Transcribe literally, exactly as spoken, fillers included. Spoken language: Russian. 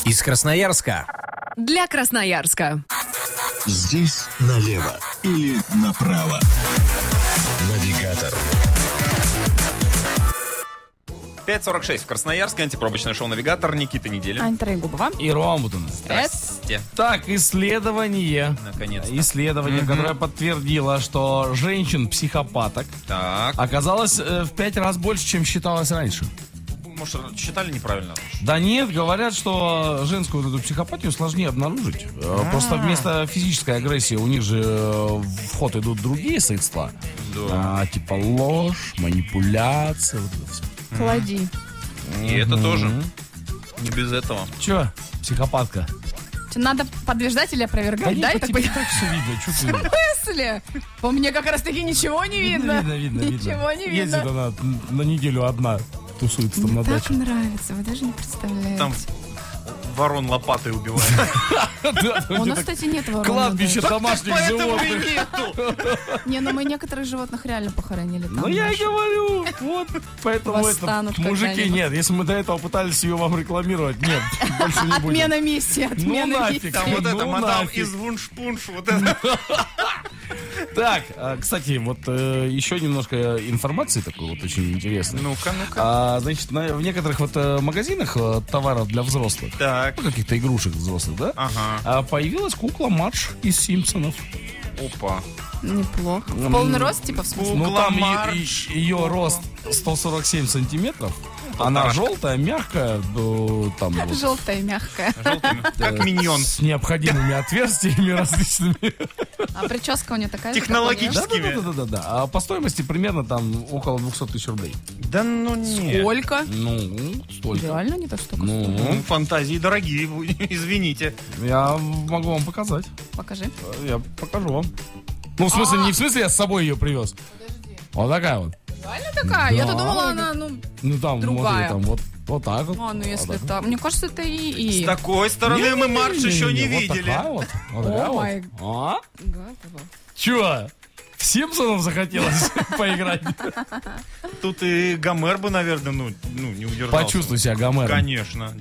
Из Красноярска. Для Красноярска. Здесь налево или направо. Навигатор. пять сорок шесть в Красноярске. Антипробочное шоу «Навигатор». Никита Неделин. Аня Тарегубова. И Ромбутон. Здрасте. Так, исследование. Наконец-то. Исследование, Мгм. которое подтвердило, что женщин-психопаток Так. оказалось э, в пять раз больше, чем считалось раньше. Может, считали неправильно? Да нет, говорят, что женскую вот эту психопатию сложнее обнаружить. Э, Просто вместо физической агрессии у них же э, в ход идут другие средства. Да. А, типа ложь, манипуляция. Вот это всё. Клади. И это тоже. Не без этого. Че, психопатка? Что, надо подтверждать или опровергать? Да Да, нет, я по так тебе понимаю? так все видно. Чё ты- В смысле? По мне как раз таки ничего не видно. Видно, видно, видно. Ничего не Ездит видно. она на неделю одна, тусуется там на Так даче. нравится, вы даже не представляете. Там ворон лопатой убивает. Да, У нас, кстати, нет ворон. кладбище да. домашних Поэтому и животных. нету. Не, ну мы некоторых животных реально похоронили. Там Ну я и наши. говорю, вот, поэтому это, Восстанут мужики, когда-нибудь. нет, если мы до этого пытались ее вам рекламировать, нет, больше не будем. Отмена миссии, отмена нафиг. миссии. Там вот Ну это, мадам нафиг. из вунш-пунш. Вот это. Так, а, кстати, вот э, еще немножко информации такой вот очень интересной. Ну-ка, ну-ка. А, значит, на- в некоторых вот э, магазинах э, товаров для взрослых, Так. ну, каких-то игрушек взрослых, да, Ага. а, появилась кукла Мадж из Симпсонов. Опа. Неплохо. В полный рост, типа, в смысле? Ну, Кукла там Мадж. ее рост сто сорок семь сантиметров. Она полторашка. желтая, мягкая, ну, там вот, Желтая, мягкая. Желтыми. Как миньон. с необходимыми отверстиями различными. А прическа у нее такая же, как у Технологически. неё? Да, да, да, да, да. А по стоимости примерно там около двести тысяч рублей. Да ну нет. Сколько? Ну, столько. Реально не то, что стоит? Ну, Ну, фантазии дорогие, извините. я могу вам показать. Покажи. Я покажу вам. Ну, в смысле, не в смысле я с собой ее привез. Вот такая вот. Реально такая? Я-то Да. думала, она, ну... Ну, там, Другая. смотри, там вот, вот так вот. А, ну если Вот так так. Мне кажется, это и... С и... такой стороны мы Марш еще не вот видели. такая вот. Вот такая О вот. май А? Готово. Чё? В Симпсонов захотелось поиграть? Тут и Гомер бы, наверное, ну, ну не удержался. Почувствуй себя Гомером. Конечно.